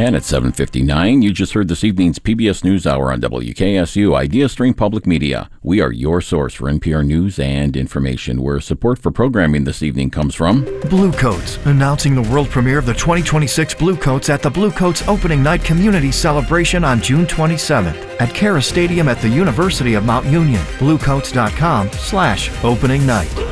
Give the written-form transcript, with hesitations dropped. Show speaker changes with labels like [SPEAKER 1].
[SPEAKER 1] And at 7:59, you just heard this evening's PBS NewsHour on WKSU Idea Stream Public Media. We are your source for NPR news and information, where support for programming this evening comes from
[SPEAKER 2] Blue Coats, announcing the world premiere of the 2026 Blue Coats at the Blue Coats Opening Night Community Celebration on June 27th at Cara Stadium at the University of Mount Union. BlueCoats.com/opening night.